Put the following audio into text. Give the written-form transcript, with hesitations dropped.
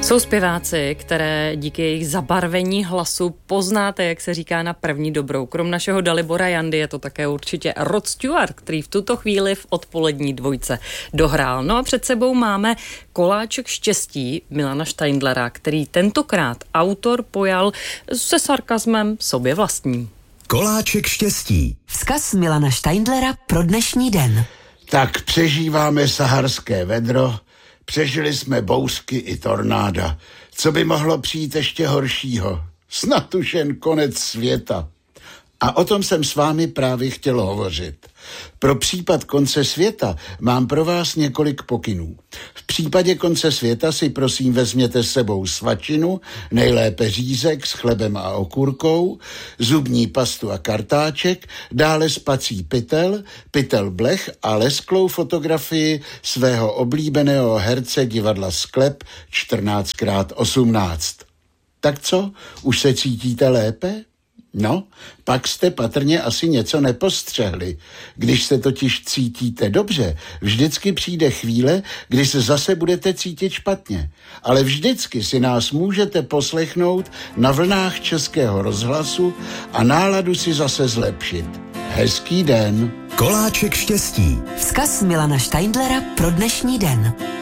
Jsou zpěváci, které díky jejich zabarvení hlasu poznáte, jak se říká, na první dobrou. Krom našeho Dalibora Jandy je to také určitě Rod Stewart, který v tuto chvíli v odpolední dvojce dohrál. No a před sebou máme koláček štěstí Milana Steindlera, který tentokrát autor pojal se sarkazmem sobě vlastním. Koláček štěstí. Vzkaz Milana Steindlera pro dnešní den. Tak přežíváme saharské vedro, přežili jsme bouřky i tornáda. Co by mohlo přijít ještě horšího? Snad už jen konec světa. A o tom jsem s vámi právě chtěl hovořit. Pro případ konce světa mám pro vás několik pokynů. V případě konce světa si prosím vezměte s sebou svačinu, nejlépe řízek s chlebem a okurkou, zubní pastu a kartáček, dále spací pytel blech a lesklou fotografii svého oblíbeného herce divadla Sklep 14x18. Tak co, už se cítíte lépe? No, pak jste patrně asi něco nepostřehli. Když se totiž cítíte dobře, vždycky přijde chvíle, kdy se zase budete cítit špatně. Ale vždycky si nás můžete poslechnout na vlnách Českého rozhlasu a náladu si zase zlepšit. Hezký den. Koláček štěstí. Vzkaz Milana Steindlera pro dnešní den.